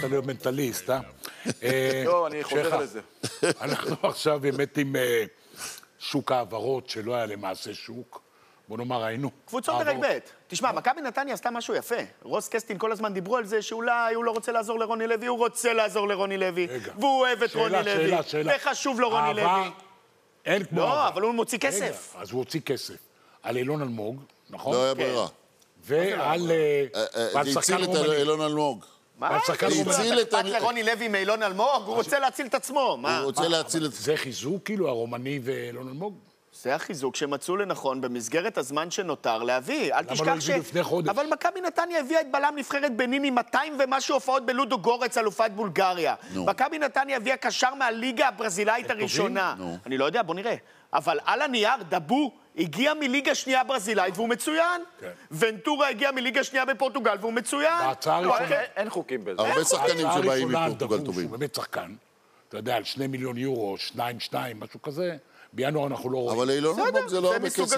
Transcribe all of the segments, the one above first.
להיות מנטליסט, אה? לא, אני חוזר לזה. אנחנו עכשיו באמת עם שוק העברות, שלא היה למעשה שוק. בוא נאמר, היינו. קבוצות דרג ב'. תשמע, מכבי נתניה עשתה משהו יפה. רוס קסטין כל הזמן דיברו על זה שאולי הוא לא רוצה לעזור לרוני לוי, הוא רוצה לעזור לרוני לוי. והוא אוהב את רוני לוי. וחשוב לו רוני לוי. אין כמו אהבה. לא, אבל הוא מוציא כסף. אז הוא הוציא כסף. על אילון אלמוג, נכון? לא היה ברירה. ועל... זה הציל את אילון אלמוג. מה? אכפת לרוני לוי מאילון אלמוג? הוא רוצה להציל את עצמו. הוא רוצה להציל את... זה חיזוק, כאילו, הרומני ואילון אלמוג? זה החיזוק שמצאו לנכון במסגרת הזמן שנותר להביא. אל תשכח ש... אבל מכבי נתניה הביאה את בלם נבחרת בנין עם 200 ומשהו הופעות בלודו גורץ, אלופת בולגריה. מכבי נתניה הביאה קשר מהליגה הברזילאית הראשונה. אני לא יודע, בוא נראה. אבל על הנייר, דבו הגיע מליגה שנייה ברזילאית והוא מצוין. ונטורה הגיע מליגה שנייה בפורטוגל והוא מצוין. אין חוקים בזה. הרבה שחקנים שבאים מפורטוגל טובים. הוא באמת שחקן. אתה יודע, על 2 מיליון יורו, 2-2, משהו כזה. בינואר אנחנו לא רואים. אבל אילון אלמוג זה לא הרבה כסף.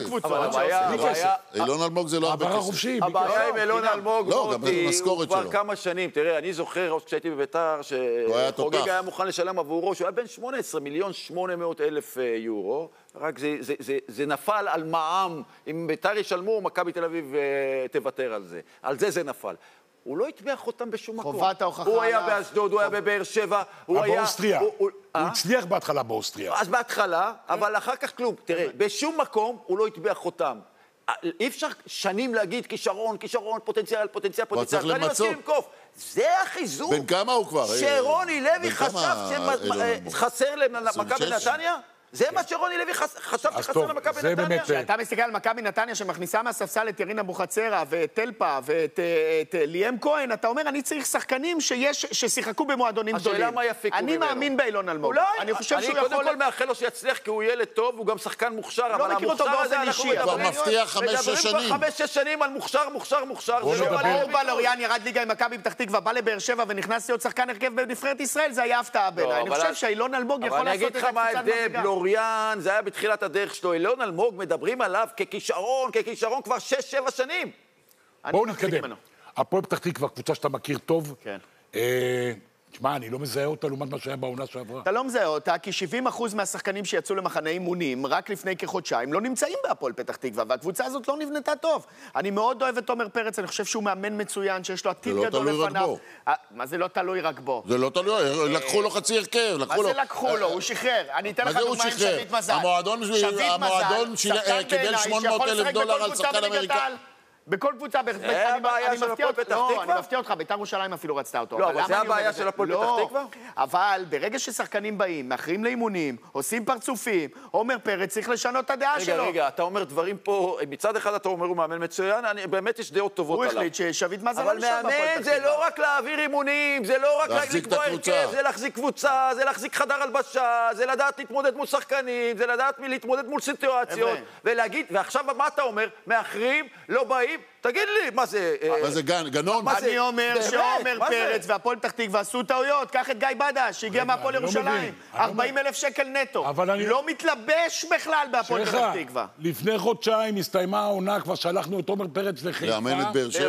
אילון אלמוג זה לא הרבה כסף. הבעיה עם אילון אלמוג, לא, גם במשכורת שלו. כבר כמה שנים. תראה, אני זוכר, כשהייתי בביתר, שחוגג היה מוכן לשלם עבורו, שהוא היה בין 18 מיליון 800 אלף יורו, רק זה נפל על מע"מ. אם ביתר ישלמו, מכבי תל אביב תוותר על זה. על זה נפל. הוא לא התביח אותם בשום מקום. חובת ההוכחה. הוא היה באשדוד, הוא היה בבאר שבע, הוא היה... באוסטריה. הוא הצליח בהתחלה באוסטריה. אז בהתחלה, אבל אחר כך כלום. תראה, בשום מקום הוא לא התביח אותם. אי אפשר שנים להגיד כישרון, פוטנציאל. ואני מסכים עם קוף. זה החיזוק. בן כמה הוא כבר? שרוני לוי חשב שחסר למכבי נתניה? זה מה שרוני לוי חשב שחסר למכבי נתניה? כשאתה מסתכל על מכבי נתניה שמכניסה מהספסל את ירין אבוחצירא ואת טלפה ואת ליאם כהן, אתה אומר, אני צריך שחקנים ששיחקו במועדונים גדולים. השאלה מה יפיקו ממנו. אני מאמין באילון אלמוג. אני חושב שהוא יכול... אני קודם כל מאחל לו שיצליח כי הוא ילד טוב, הוא גם שחקן מוכשר, אבל מכיר אותו באופן אישי. כבר מבטיח 5-6 שנים. מדברים כבר 5-6 שנים על מוכשר. אורבה לוריאן ירד ליגה עם מכבי פתח תקווה, בא לבאר שבע ונכנס להיות שחקן הרכב בנבחרת ישראל, זה היה הפתעה בעיניי. אני חושב שאילון אלמוג יכול לעשות את זה. לוריאן, זה היה בתחילת הדרך שלו. אילון אלמוג מדברים עליו ככישרון כבר 6-7 שנים. בואו נתקדם. הפועל פתח תקווה, קבוצה שאתה מכיר טוב. כן. תשמע, אני לא מזהה אותה לעומת מה שהיה בעונה שעברה. אתה לא מזהה אותה, כי 70% מהשחקנים שיצאו למחנה אימונים רק לפני כחודשיים לא נמצאים בהפועל פתח תקווה, והקבוצה הזאת לא נבנתה טוב. אני מאוד אוהב את תומר פרץ, אני חושב שהוא מאמן מצוין, שיש לו עתיד גדול לפניו. מה זה לא תלוי רק בו? זה לא תלוי, לקחו לו חצי הרכב. מה זה לקחו לו? הוא שחרר. אני אתן לך דוגמה עם שביט מזל. המועדון קיבל $800,000 על שחקן אמריקאי. בכל קבוצה, אני מפתיע אותך, בית"ר ירושלים אפילו רצתה אותו. לא, אבל זה הבעיה של הפועל פתח תקווה? אבל ברגע ששחקנים באים, מאחרים לאימונים, עושים פרצופים, עומר פרץ צריך לשנות את הדעה שלו. רגע, אתה אומר דברים פה, מצד אחד אתה אומר הוא מאמן מצוין, באמת יש דעות טובות עליו. הוא החליט ששביט מזל לא נשאר בהפועל פתח תקווה. אבל מאמן זה לא רק להעביר אימונים, זה לא רק לקבוע הרכב, זה להחזיק קבוצה, זה להחזיק חדר הלבשה, זה לדעת להתמודד מול שחקנים, זה לדעת להתמודד מול סיטואציות, ולהגיד, ועכשיו מה אתה אומר? מאחרים, לא באים. תגיד לי, מה זה... מה זה גנון? אני אומר שעומר פרץ והפועל פתח תקווה עשו טעויות. קח את גיא בדש, שהגיע מהפועל ירושלים. 40,000 שקל נטו. לא מתלבש בכלל בהפועל פתח תקווה. לפני חודשיים הסתיימה העונה, כבר שלחנו את עומר פרץ לחיפה. לאמן את באר שבע.